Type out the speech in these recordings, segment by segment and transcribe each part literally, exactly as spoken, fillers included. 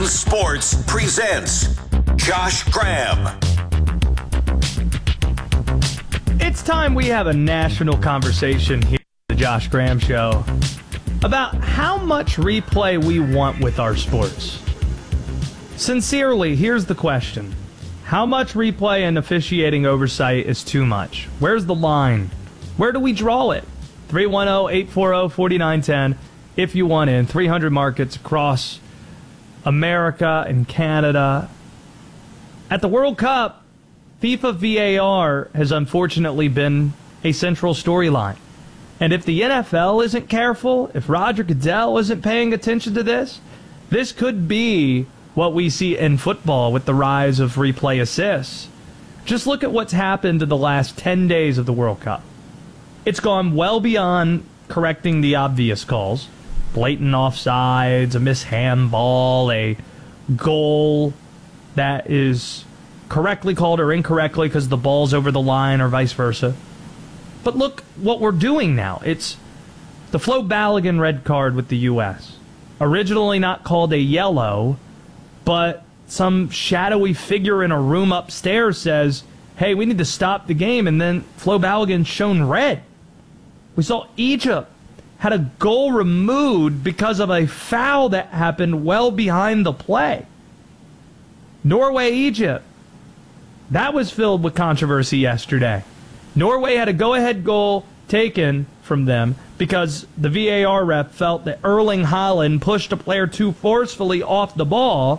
Sports presents Josh Graham. It's time we have a national conversation here at the Josh Graham Show about how much replay we want with our sports. Sincerely, here's the question. How much replay and officiating oversight is too much? Where's the line? Where do we draw it? three one zero, eight four zero, four nine one zero if you want in. three hundred markets across America and Canada. At the World Cup, FIFA V A R has unfortunately been a central storyline. And if the N F L isn't careful, if Roger Goodell isn't paying attention to this, this could be what we see in football with the rise of replay assists. Just look at what's happened in the last ten days of the World Cup. It's gone well beyond correcting the obvious calls. Blatant offsides, a mishandball, a goal that is correctly called or incorrectly because the ball's over the line or vice versa. But look what we're doing now. It's the Flo Balogun red card with the U S. Originally not called a yellow, but some shadowy figure in a room upstairs says, hey, we need to stop the game, and then Flo Balogun shown red. We saw Egypt had a goal removed because of a foul that happened well behind the play. Norway, Egypt. That was filled with controversy yesterday. Norway had a go-ahead goal taken from them because the V A R ref felt that Erling Haaland pushed a player too forcefully off the ball,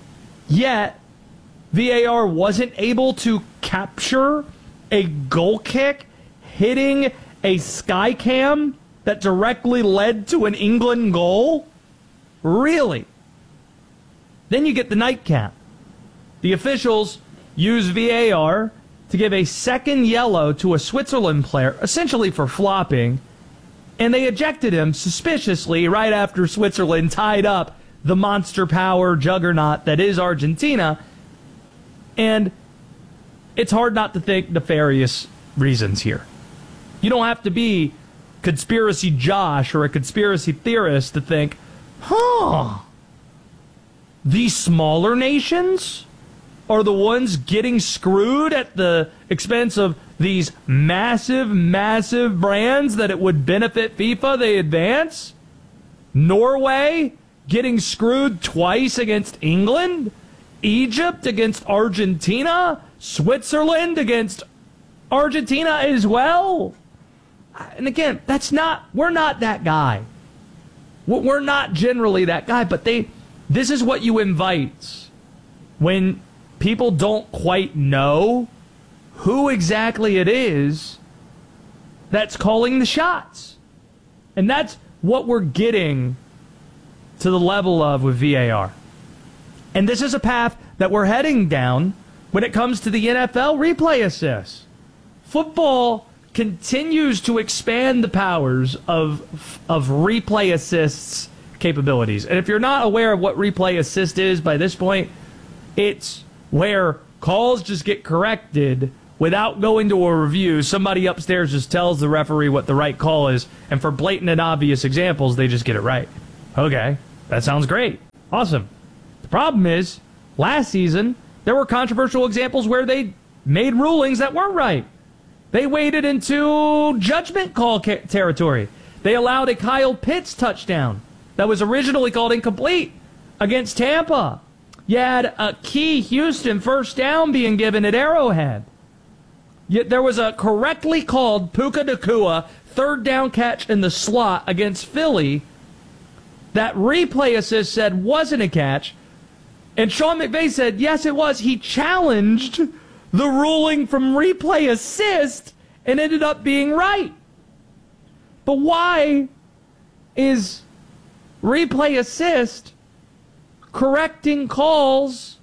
yet V A R wasn't able to capture a goal kick hitting a sky cam that directly led to an England goal? Really? Then you get the nightcap. The officials use V A R to give a second yellow to a Switzerland player, essentially for flopping, and they ejected him suspiciously right after Switzerland tied up the monster power juggernaut that is Argentina. And it's hard not to think nefarious reasons here. You don't have to be Conspiracy Josh or a conspiracy theorist to think, huh, these smaller nations are the ones getting screwed at the expense of these massive, massive brands that it would benefit FIFA they advance? Norway getting screwed twice against England? Egypt against Argentina? Switzerland against Argentina as well? And again, that's not, we're not that guy. We're not generally that guy, but they, this is what you invite when people don't quite know who exactly it is that's calling the shots. And that's what we're getting to the level of with V A R. And this is a path that we're heading down when it comes to the N F L replay assists. Football continues to expand the powers of of replay assists capabilities. And if you're not aware of what replay assist is by this point, it's where calls just get corrected without going to a review. Somebody upstairs just tells the referee what the right call is, and for blatant and obvious examples, they just get it right. Okay, that sounds great. Awesome. The problem is, last season, there were controversial examples where they made rulings that weren't right. They waded into judgment call territory. They allowed a Kyle Pitts touchdown that was originally called incomplete against Tampa. You had a key Houston first down being given at Arrowhead. Yet there was a correctly called Puka Nacua third down catch in the slot against Philly that replay assist said wasn't a catch. And Sean McVay said, yes, it was. He challenged the ruling from replay assist and ended up being right. But why is replay assist correcting calls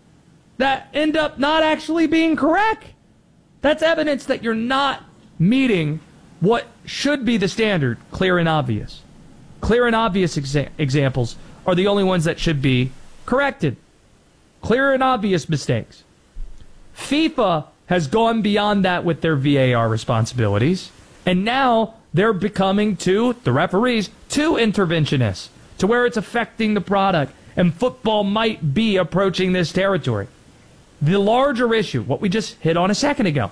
that end up not actually being correct? That's evidence that you're not meeting what should be the standard, clear and obvious. Clear and obvious exa- examples are the only ones that should be corrected. Clear and obvious mistakes. FIFA has gone beyond that with their V A R responsibilities, and now they're becoming, too, the referees, too interventionists, to where it's affecting the product. and football might be approaching this territory. The larger issue, what we just hit on a second ago,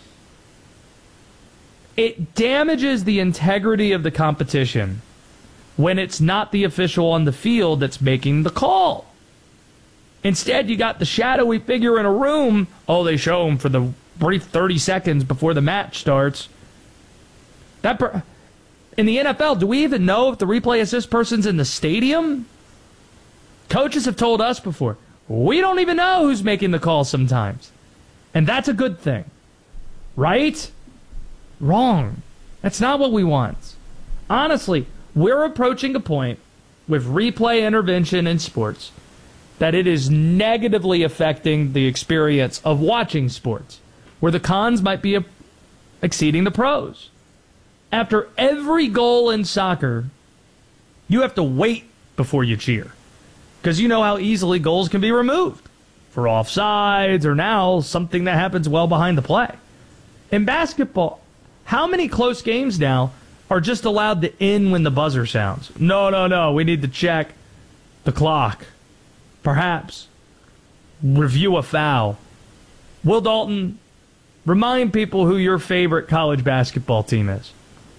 it damages the integrity of the competition when it's not the official on the field that's making the call. Instead, you got the shadowy figure in a room. Oh, they show him for the brief thirty seconds before the match starts. That per- in the N F L, do we even know if the replay assist person's in the stadium? Coaches have told us before, we don't even know who's making the call sometimes. And that's a good thing. Right? Wrong. That's not what we want. Honestly, we're approaching a point with replay intervention in sports that it is negatively affecting the experience of watching sports, where the cons might be exceeding the pros. After every goal in soccer, you have to wait before you cheer, because you know how easily goals can be removed for offsides or now something that happens well behind the play. In basketball, how many close games now are just allowed to end when the buzzer sounds? No, no, no. We need to check the clock. Perhaps review a foul. Will Dalton, remind people who your favorite college basketball team is.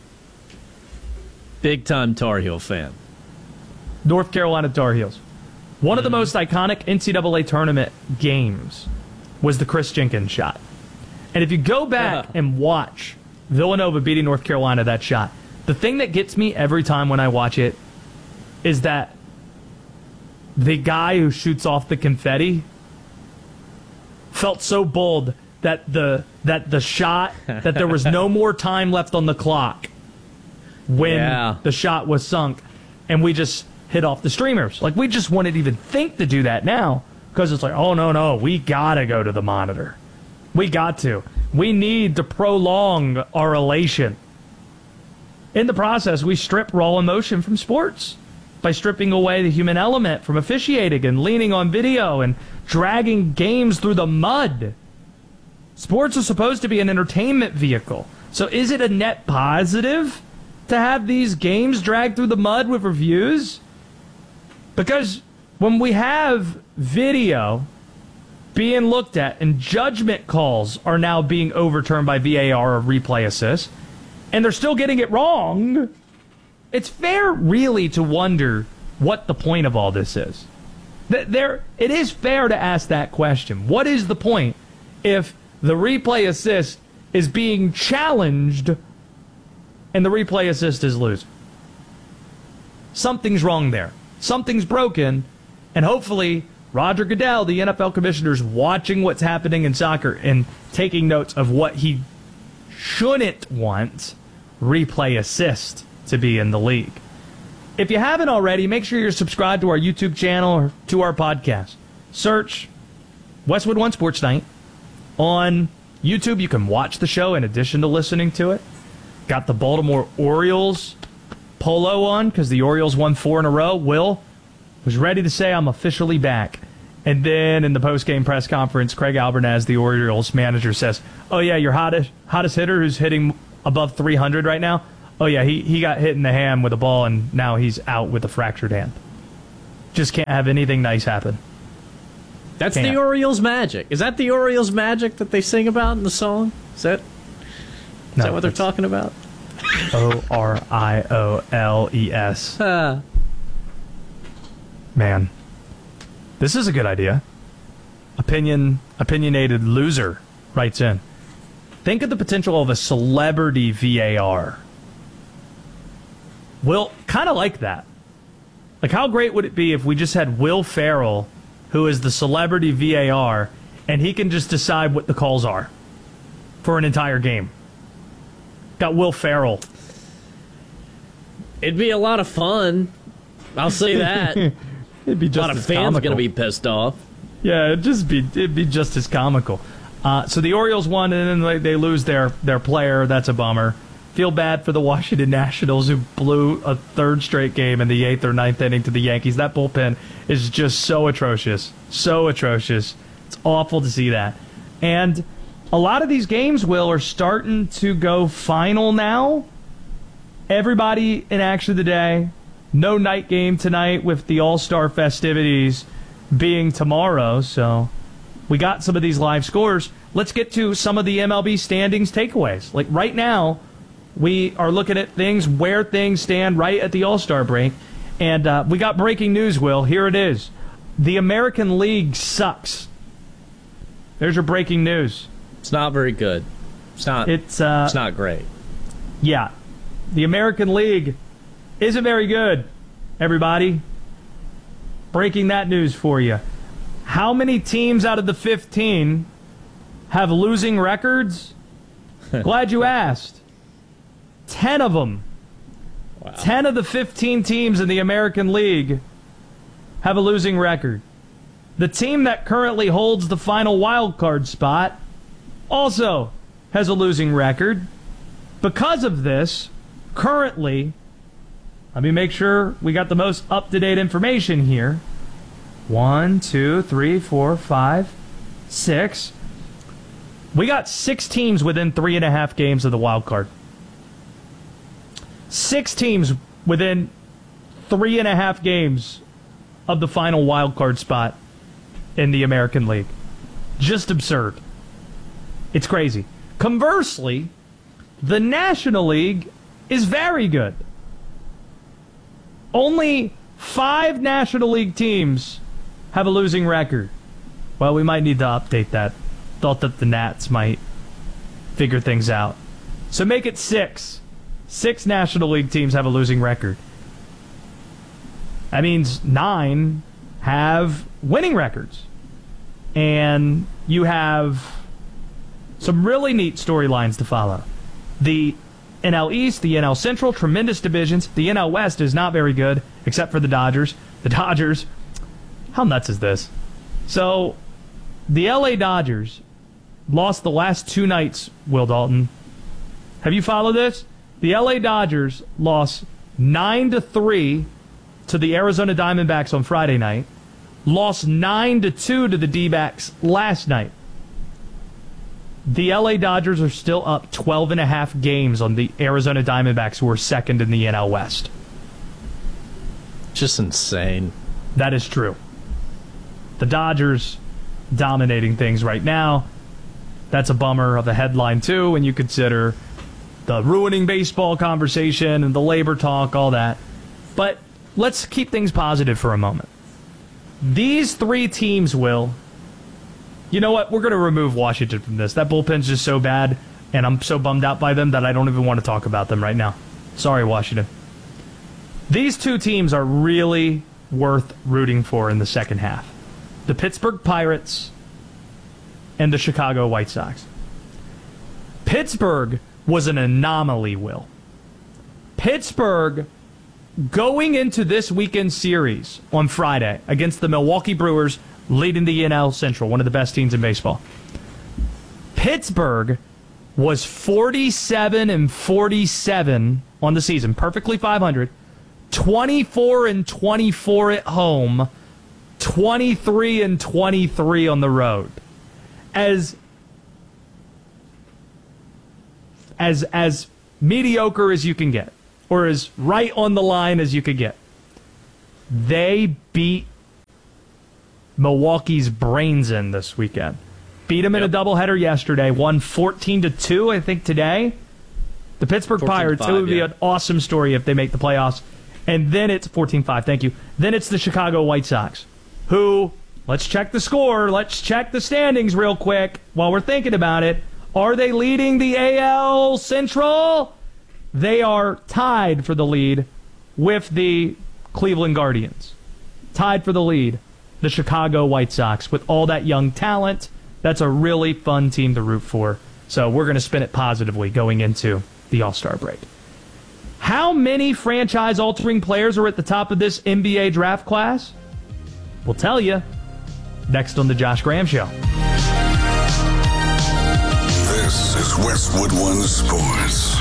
Big-time Tar Heel fan. North Carolina Tar Heels. One mm-hmm. of the most iconic N C double A tournament games was the Chris Jenkins shot. And if you go back yeah. and watch Villanova beating North Carolina that shot, the thing that gets me every time when I watch it is that the guy who shoots off the confetti felt so bold that the that the shot, that there was no more time left on the clock when yeah. the shot was sunk, and we just hit off the streamers. Like, we just wouldn't even think to do that now, because it's like, oh, no, no, we gotta go to the monitor. We got to. We need to prolong our elation. In the process, we strip raw emotion from sports by stripping away the human element from officiating and leaning on video and dragging games through the mud. Sports are supposed to be an entertainment vehicle. So is it a net positive to have these games dragged through the mud with reviews? Because when we have video being looked at and judgment calls are now being overturned by V A R or replay assist, and they're still getting it wrong, it's fair, really, to wonder what the point of all this is. There, it is fair to ask that question. What is the point if the replay assist is being challenged and the replay assist is losing? Something's wrong there. Something's broken, and hopefully Roger Goodell, the N F L commissioner, is watching what's happening in soccer and taking notes of what he shouldn't want replay assist to be in the league. If you haven't already, make sure you're subscribed to our YouTube channel or to our podcast. Search Westwood One Sports Night on YouTube. You can watch the show in addition to listening to it. Got the Baltimore Orioles polo on because the Orioles won four in a row. Will was ready to say, I'm officially back. And then in the post-game press conference, Craig Albernaz, the Orioles manager, says, oh, yeah, your hottest, hottest hitter who's hitting above three hundred right now, oh, yeah, he, he got hit in the hand with a ball, and now he's out with a fractured hand. Just can't have anything nice happen. That's can't. The Orioles magic. Is that the Orioles magic that they sing about in the song? Is that, is no, that what they're talking about? O R I O L E S. Uh. Man, this is a good idea. Opinion, opinionated loser writes in. Think of the potential of a celebrity V A R. Will, kind of like that. Like, how great would it be if we just had Will Ferrell, who is the celebrity V A R, and he can just decide what the calls are for an entire game? Got Will Ferrell. It'd be a lot of fun. I'll say that. It'd be just a lot of fans are going to be pissed off. Yeah, it'd just be it'd be just as comical. Uh, so the Orioles won, and then they, they lose their, their player. That's a bummer. Feel bad for the Washington Nationals, who blew a third straight game in the eighth or ninth inning to the Yankees. That bullpen is just so atrocious. So atrocious. It's awful to see that. And a lot of these games, Will, are starting to go final now. Everybody in action today no night game tonight with the All-Star festivities being tomorrow, so we got some of these live scores. Let's get to some of the M L B standings takeaways. Like right now, we are looking at things, where things stand right at the All-Star break. And uh, we got breaking news, Will. Here it is. The American League sucks. There's your breaking news. It's not very good. It's not. It's uh, it's not great. Yeah, the American League isn't very good. Everybody, breaking that news for you. How many teams out of the fifteen have losing records? Glad you asked. Ten of them. Wow. Ten of the fifteen teams in the American League have a losing record. The team that currently holds the final wild card spot also has a losing record. Because of this, currently, let me make sure we got the most up-to-date information here. One, two, three, four, five, six. We got six teams within three and a half games of the wild card. Six teams within three and a half games of the final wild card spot in the American League. Just absurd. It's crazy. Conversely, the National League is very good. Only five National League teams have a losing record. Well, we might need to update that. Thought that the Nats might figure things out. So make it six. Six National League teams have a losing record. That means nine have winning records. And you have some really neat storylines to follow. The N L East, the N L Central, tremendous divisions. The N L West is not very good, except for the Dodgers. The Dodgers, how nuts is this? So, the L A Dodgers lost the last two nights, Will Dalton. Have you followed this? The L A Dodgers lost nine to three to the Arizona Diamondbacks on Friday night. Lost nine to two to the D-backs last night. The L A Dodgers are still up twelve and a half games on the Arizona Diamondbacks, who are second in the N L West. Just insane. That is true. The Dodgers dominating things right now. That's a bummer of a headline, too, when you consider the ruining baseball conversation and the labor talk, all that. But let's keep things positive for a moment. These three teams will... You know what? We're going to remove Washington from this. That bullpen's just so bad, and I'm so bummed out by them that I don't even want to talk about them right now. Sorry, Washington. These two teams are really worth rooting for in the second half. The Pittsburgh Pirates and the Chicago White Sox. Pittsburgh was an anomaly, Will. Pittsburgh, going into this weekend series on Friday against the Milwaukee Brewers, leading the N L Central, one of the best teams in baseball. Pittsburgh was forty-seven and forty-seven on the season, perfectly five hundred. twenty-four and twenty-four at home, twenty-three and twenty-three on the road. As as as mediocre as you can get, or as right on the line as you could get. They beat Milwaukee's brains in this weekend. Beat them in Yep. a doubleheader yesterday. Won fourteen to two, I think, today. The Pittsburgh Pirates, it would be yeah. an awesome story if they make the playoffs. And then it's fourteen five, thank you. Then it's the Chicago White Sox, who, let's check the score, let's check the standings real quick while we're thinking about it. Are they leading the A L Central? They are tied for the lead with the Cleveland Guardians. Tied for the lead. The Chicago White Sox, with all that young talent. That's a really fun team to root for. So we're going to spin it positively going into the All-Star break. How many franchise-altering players are at the top of this N B A draft class? We'll tell you next on the Josh Graham Show. This is Westwood One Sports.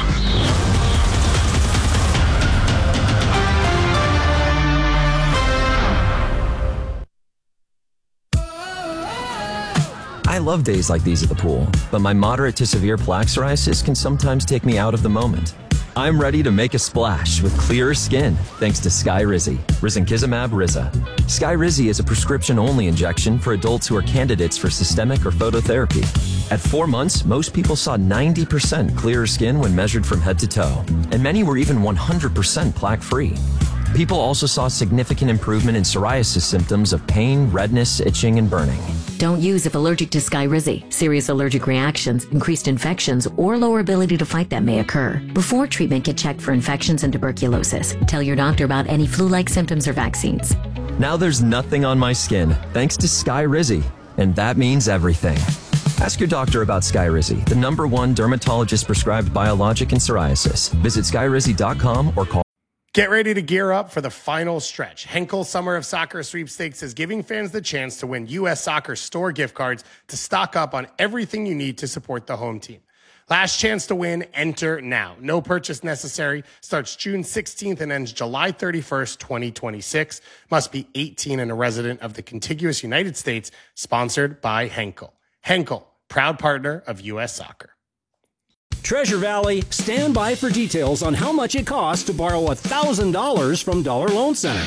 I love days like these at the pool, but my moderate to severe plaque psoriasis can sometimes take me out of the moment. I'm ready to make a splash with clearer skin thanks to Skyrizi, risankizumab Riza. Skyrizi is a prescription-only injection for adults who are candidates for systemic or phototherapy. At four months, most people saw ninety percent clearer skin when measured from head to toe, and many were even one hundred percent plaque-free. People also saw significant improvement in psoriasis symptoms of pain, redness, itching, and burning. Don't use if allergic to Skyrizi. Serious allergic reactions, increased infections, or lower ability to fight them may occur. Before treatment, get checked for infections and tuberculosis. Tell your doctor about any flu-like symptoms or vaccines. Now there's nothing on my skin thanks to Skyrizi, and that means everything. Ask your doctor about Skyrizi, the number one dermatologist-prescribed biologic in psoriasis. Visit skyrizi dot com or call. Get ready to gear up for the final stretch. Henkel Summer of Soccer Sweepstakes is giving fans the chance to win U S Soccer store gift cards to stock up on everything you need to support the home team. Last chance to win, enter now. No purchase necessary. Starts June sixteenth and ends July thirty-first, twenty twenty-six. Must be eighteen and a resident of the contiguous United States. Sponsored by Henkel. Henkel, proud partner of U S Soccer. Treasure Valley, stand by for details on how much it costs to borrow one thousand dollars from Dollar Loan Center.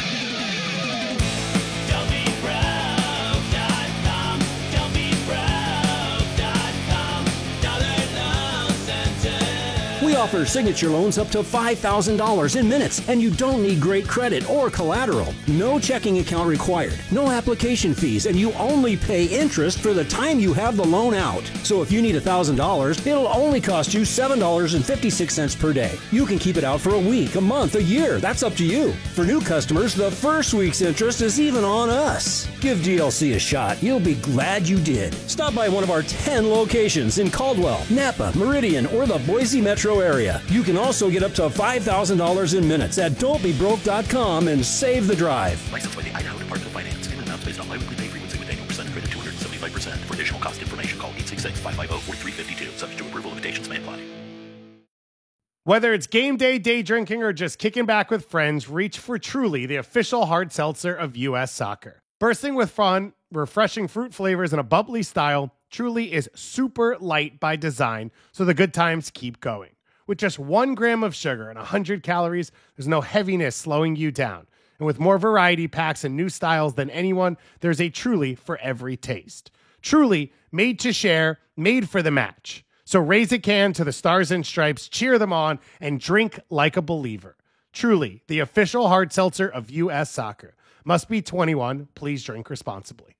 We offer signature loans up to five thousand dollars in minutes, and you don't need great credit or collateral. No checking account required, no application fees, and you only pay interest for the time you have the loan out. So if you need one thousand dollars, it'll only cost you seven dollars and fifty-six cents per day. You can keep it out for a week, a month, a year. That's up to you. For new customers, the first week's interest is even on us. Give D L C a shot. You'll be glad you did. Stop by one of our ten locations in Caldwell, Napa, Meridian, or the Boise metro area. You can also get up to five thousand dollars in minutes at don't be broke dot com and save the drive. Licensed by the Idaho Department of Finance. Payment amounts based on biweekly pay frequency with annual percentage rate of two hundred seventy-five percent. For additional cost information, call eight six six, five five zero, four three five two. Subject to approval, limitations may apply. Whether it's game day, day drinking, or just kicking back with friends, reach for Truly, the official hard seltzer of U S Soccer. Bursting with fun, refreshing fruit flavors, and a bubbly style, Truly is super light by design, so the good times keep going. With just one gram of sugar and one hundred calories, there's no heaviness slowing you down. And with more variety packs and new styles than anyone, there's a Truly for every taste. Truly, made to share, made for the match. So raise a can to the Stars and Stripes, cheer them on, and drink like a believer. Truly, the official hard seltzer of U S Soccer. Must be twenty-one. Please drink responsibly.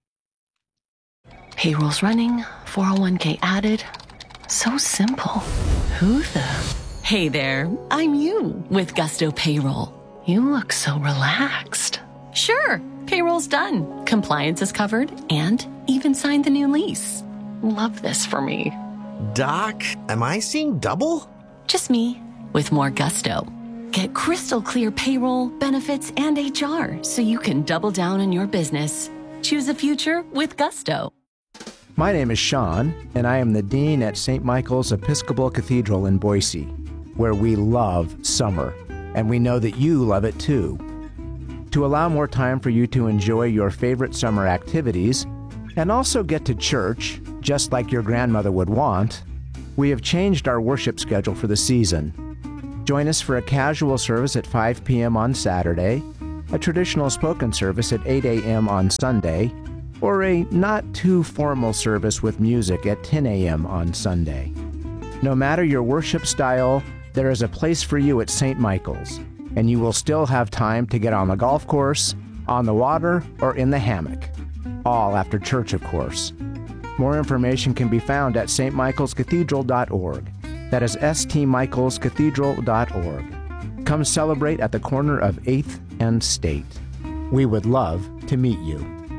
Payroll's running, four oh one k added. So simple. Who the? Hey there, I'm you with Gusto Payroll. You look so relaxed. Sure, payroll's done. Compliance is covered and even signed the new lease. Love this for me. Doc, am I seeing double? Just me with more gusto. Get crystal clear payroll, benefits, and H R so you can double down on your business. Choose a future with Gusto. My name is Sean, and I am the Dean at Saint Michael's Episcopal Cathedral in Boise, where we love summer, and we know that you love it too. To allow more time for you to enjoy your favorite summer activities, and also get to church, just like your grandmother would want, we have changed our worship schedule for the season. Join us for a casual service at five p.m. on Saturday, a traditional spoken service at eight a.m. on Sunday, or a not-too-formal service with music at ten a.m. on Sunday. No matter your worship style, there is a place for you at Saint Michael's, and you will still have time to get on the golf course, on the water, or in the hammock. All after church, of course. More information can be found at s t michaels cathedral dot org. That is s t michaels cathedral dot org. Come celebrate at the corner of eighth and State. We would love to meet you.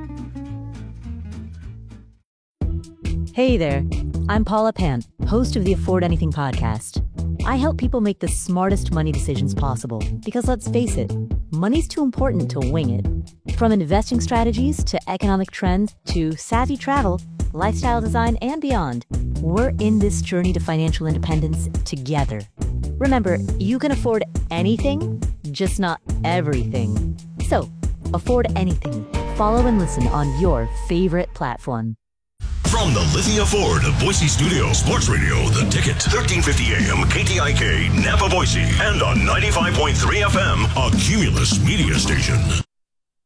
Hey there, I'm Paula Pant, host of the Afford Anything podcast. I help people make the smartest money decisions possible because, let's face it, money's too important to wing it. From investing strategies to economic trends to savvy travel, lifestyle design, and beyond, we're in this journey to financial independence together. Remember, you can afford anything, just not everything. So, afford anything. Follow and listen on your favorite platform. From From the Lithia Ford of Boise Studio, Sports Radio, The Ticket, thirteen fifty A M, K T I K, Napa, Boise, and on ninety-five point three F M, a Cumulus media station.